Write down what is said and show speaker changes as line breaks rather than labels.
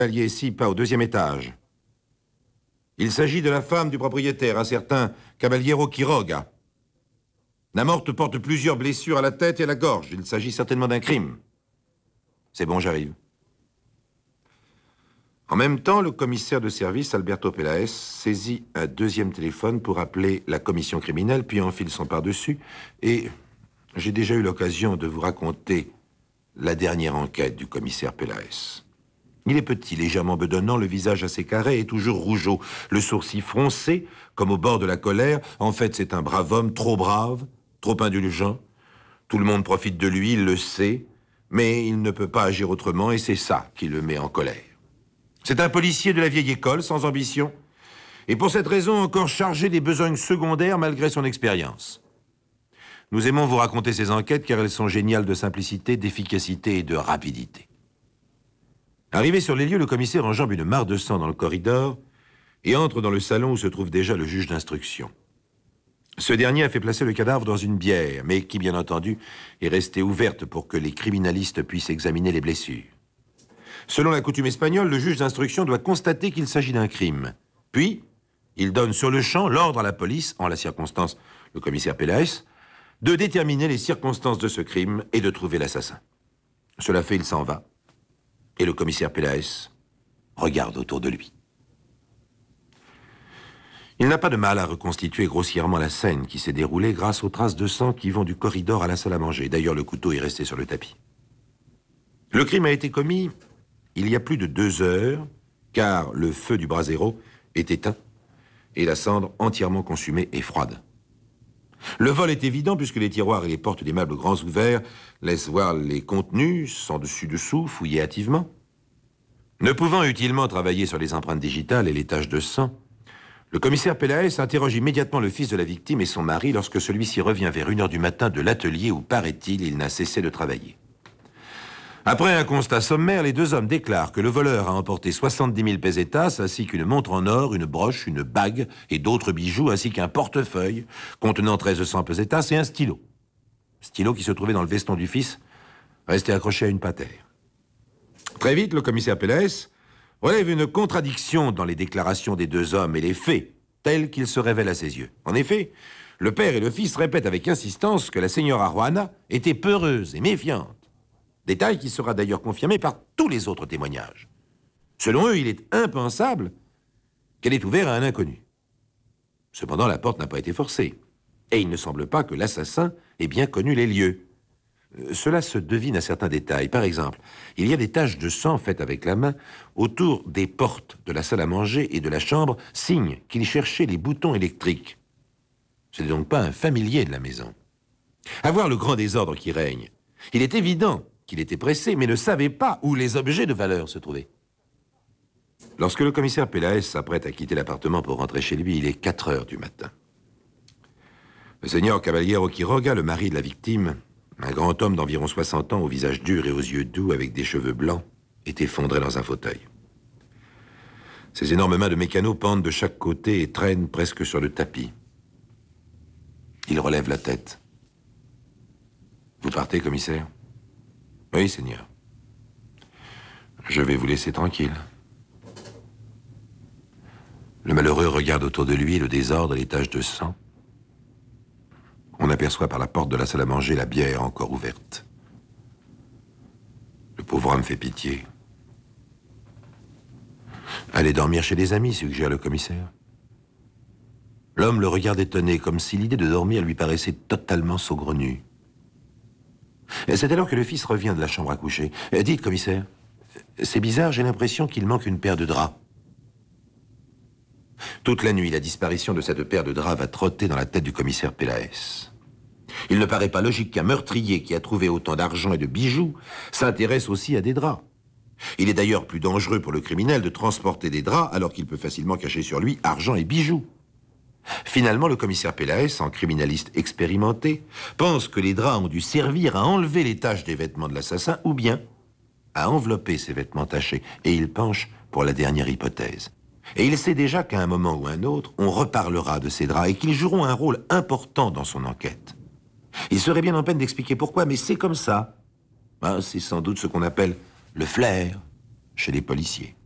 Cavalier Sipa au 2e étage. Il s'agit de la femme du propriétaire, un certain Caballero Quiroga. La morte porte plusieurs blessures à la tête et à la gorge. Il s'agit certainement d'un crime. C'est bon, j'arrive. En même temps, le commissaire de service, Alberto Peláez, saisit un 2e téléphone pour appeler la commission criminelle, puis enfile son par-dessus. Et j'ai déjà eu l'occasion de vous raconter la dernière enquête du commissaire Peláez. Il est petit, légèrement bedonnant, le visage assez carré et toujours rougeaud, le sourcil froncé, comme au bord de la colère. En fait, c'est un brave homme, trop brave, trop indulgent. Tout le monde profite de lui, il le sait, mais il ne peut pas agir autrement et c'est ça qui le met en colère. C'est un policier de la vieille école, sans ambition, et pour cette raison encore chargé des besognes secondaires malgré son expérience. Nous aimons vous raconter ces enquêtes car elles sont géniales de simplicité, d'efficacité et de rapidité. Arrivé sur les lieux, le commissaire enjambe une mare de sang dans le corridor et entre dans le salon où se trouve déjà le juge d'instruction. Ce dernier a fait placer le cadavre dans une bière, mais qui, bien entendu, est restée ouverte pour que les criminalistes puissent examiner les blessures. Selon la coutume espagnole, le juge d'instruction doit constater qu'il s'agit d'un crime. Puis, il donne sur le champ l'ordre à la police, en la circonstance le commissaire Peláez, de déterminer les circonstances de ce crime et de trouver l'assassin. Cela fait, il s'en va. Et le commissaire Peláez regarde autour de lui. Il n'a pas de mal à reconstituer grossièrement la scène qui s'est déroulée grâce aux traces de sang qui vont du corridor à la salle à manger. D'ailleurs, le couteau est resté sur le tapis. Le crime a été commis il y a plus de 2 heures, car le feu du brasero est éteint et la cendre entièrement consumée et froide. Le vol est évident puisque les tiroirs et les portes des meubles grands ouverts laissent voir les contenus, sans dessus-dessous, fouillés hâtivement. Ne pouvant utilement travailler sur les empreintes digitales et les taches de sang, le commissaire Peláez interroge immédiatement le fils de la victime et son mari lorsque celui-ci revient vers 1h du matin de l'atelier où, paraît-il, il n'a cessé de travailler. Après un constat sommaire, les 2 hommes déclarent que le voleur a emporté 70 000 pesetas, ainsi qu'une montre en or, une broche, une bague et d'autres bijoux, ainsi qu'un portefeuille contenant 1300 pesetas et un stylo. Stylo qui se trouvait dans le veston du fils, resté accroché à une patère. Très vite, le commissaire Peláez relève une contradiction dans les déclarations des 2 hommes et les faits, tels qu'ils se révèlent à ses yeux. En effet, le père et le fils répètent avec insistance que la señora Juana était peureuse et méfiante. Détail qui sera d'ailleurs confirmé par tous les autres témoignages. Selon eux, il est impensable qu'elle ait ouvert à un inconnu. Cependant, la porte n'a pas été forcée. Et il ne semble pas que l'assassin ait bien connu les lieux. Cela se devine à certains détails. Par exemple, il y a des taches de sang faites avec la main autour des portes de la salle à manger et de la chambre, signe qu'il cherchait les boutons électriques. Ce n'est donc pas un familier de la maison. À voir le grand désordre qui règne, il est évident qu'il était pressé, mais ne savait pas où les objets de valeur se trouvaient. Lorsque le commissaire Peláez s'apprête à quitter l'appartement pour rentrer chez lui, il est 4h du matin. Le seigneur Caballero Quiroga, le mari de la victime, un grand homme d'environ 60 ans, au visage dur et aux yeux doux, avec des cheveux blancs, est effondré dans un fauteuil. Ses énormes mains de mécano pendent de chaque côté et traînent presque sur le tapis. Il relève la tête. « Vous partez, commissaire ?»« Oui, seigneur. Je vais vous laisser tranquille. » Le malheureux regarde autour de lui le désordre et les taches de sang. On aperçoit par la porte de la salle à manger la bière encore ouverte. Le pauvre homme fait pitié. « Allez dormir chez des amis, » suggère le commissaire. L'homme le regarde étonné, comme si l'idée de dormir lui paraissait totalement saugrenue. C'est alors que le fils revient de la chambre à coucher. « Dites, commissaire, c'est bizarre, j'ai l'impression qu'il manque une paire de draps. » Toute la nuit, la disparition de cette paire de draps va trotter dans la tête du commissaire Peláez. Il ne paraît pas logique qu'un meurtrier qui a trouvé autant d'argent et de bijoux s'intéresse aussi à des draps. Il est d'ailleurs plus dangereux pour le criminel de transporter des draps alors qu'il peut facilement cacher sur lui argent et bijoux. Finalement, le commissaire Peláez, en criminaliste expérimenté, pense que les draps ont dû servir à enlever les taches des vêtements de l'assassin ou bien à envelopper ces vêtements tachés. Et il penche pour la dernière hypothèse. Et il sait déjà qu'à un moment ou un autre, on reparlera de ces draps et qu'ils joueront un rôle important dans son enquête. Il serait bien en peine d'expliquer pourquoi, mais c'est comme ça. C'est sans doute ce qu'on appelle le flair chez les policiers.